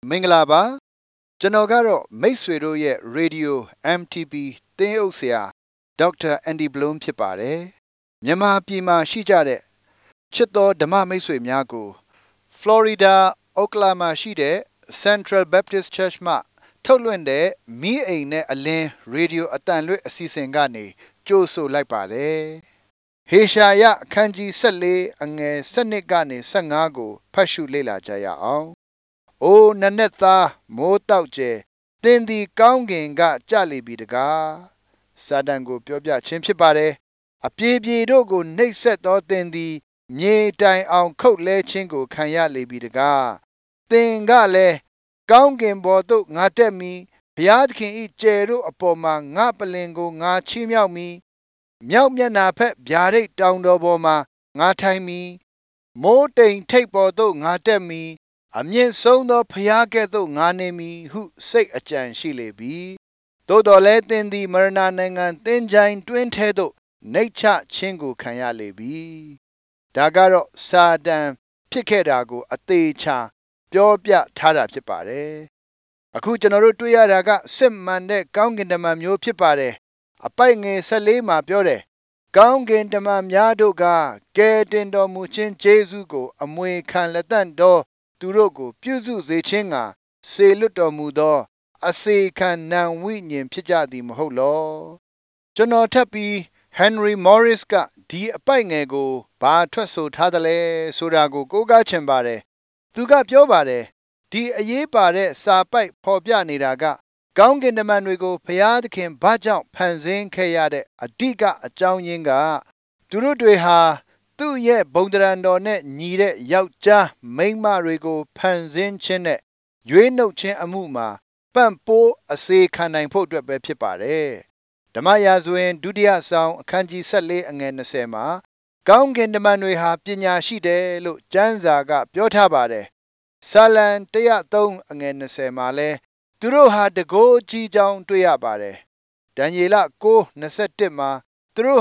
မင်္ဂလာပါကျွန်တော်ကတော့မိတ်ဆွေတို့ရဲ့ Radio MTB သင်းအုပ်ဆရာဒေါက်တာအန်ဒီဘလုံးဖြစ်ပါတယ်မြန်မာပြည်မှာရှိကြတဲ့ချစ်တော်ဓမ္မမိတ်ဆွေများကို Florida Oklahoma ရှိတဲ့ Central Baptist Church မှထုတ်လွှင့်တဲ့မီးအိမ်နဲ့အလင်း Radio အတန်လွှင့်အစီအစဉ်ကနေကြိုဆိုလိုက်ပါတယ်ဟေရှာယအခန်းကြီး14အငယ်7ကနေ15ကိုဖတ်ရှုလေ့လာကြရအောင်အိုနနက်သားမိုးတောက်ကျဲသင်သည်ကောင်းကင်ကကြလိပြီတကားစာတန်ကိုပြောပြခြင်းဖြစ်ပါတယ်အပြေပြေတို့ကိုနှိပ်စက်သောသင်သည်မြေတိုင်အောင်ခုတ်လဲခြင်းကိုခံရလေပြီတကားသင်ကလည်းကောင်းကင်ဘော်သို့ငါတက်မည်ဘုရားသခင်၏ကျယ်တို့အပေါ်မှာငါပလင်ကိုငါချီးမြှောက်မည်မြောက်မျက်နှာဖက်ဗျာဒိတ်တောင်တော်ပေါ်မှာငါထိုင်မည်မိုးတိမ်ထိပ်ပေါ်သို့ငါတက်မည်အမြင့်ဆုံးသောဘုရားကဲ့သို့ငါနေမည်ဟုစိတ်အကြံရှိလေပြီသို့တော်လည်းသင်သည်မရဏနိုင်ငံသင်္ချိုင်းတွင်းထဲသို့နှိပ်ချခြင်းကိုခံရလေပြီဒါကတော့စာတန်ဖြစ်ခဲ့တာကိုအသေးချာပြောပြထားတာဖြစ်ပါတယ်အခုကျွန်တော်တို့တွေ့ရတာကစစ်မှန်တဲ့ကောင်းကင်တမန်မျိုးဖြစ်ပါတယ်အပိုက်ငယ်14မှာပြောတယ်ကောင်းကင်တမန်များတို့ကကယ်တင်တော်မူခြင်းကျေးဇူးကိုအမွေခံလက်တန့်တော်သူတို့ကိုပြုစုစေခြင်းကစေလွတ်တော်မူသောအစေခံနံဝိညာဉ်ဖြစ်ကြသည်မဟုတ်လောကျွန်တော်ထပ်ပြီး Henry Morris ကဒီအပိုက်ငယ်ကိုဘာထွက်ဆိုထားသလဲဆိုတာကိုကိုးကားချင်ပါတယ်သူကပြောပါတယ်ဒီအရေးပါတဲ့စာပိုက်ဖော်ပြနေတာကကောင်းကင်တမန်တွေကိုဘုရားသခင်ဘာကြောင့်ဖန်ဆင်းခဲ့ရတဲ့အဓိကအကြောင်းရင်းကသူတို့တွေဟာသူ့ရဲ့ဘုံတရံတော်နဲ့ညီတဲ့ယောက်ျားမိန်းမတွေကိုဖန်ဆင်းခြင်းနဲ့ရွေးနှုတ်ခြင်းအမှုမှာပံ့ပိုးအစေခံနိုင်ဖို့အတွက်ပဲဖြစ်ပါတယ်ဓမ္မရာဇဝင်ဒုတိယဆောင်အခန်းကြီး14အငယ်20မှာကောင်းကင်တမန်တွေဟာပညာရှိတယ်လို့ကျမ်းစာကပြောထားပါတယ်စာလံ103အငယ်20မှာလဲသူတို့ဟာတကိုးကြီးကြောင်းတွေ့ရပါတယ်ဒံယေလ9:21မှာသူတို့